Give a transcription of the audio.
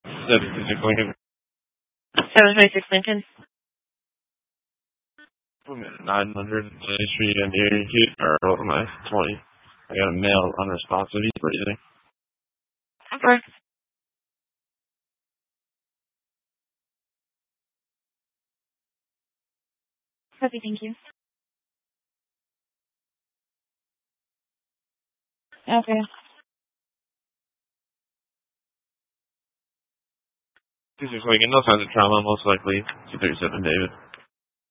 76 Lincoln. 726 Lincoln. 900 Street and or what am I? 20. I got a mail unresponsive. He's breathing. Okay. Copy, thank you. Okay. 26 Lincoln, no signs of trauma, most likely. 237 David.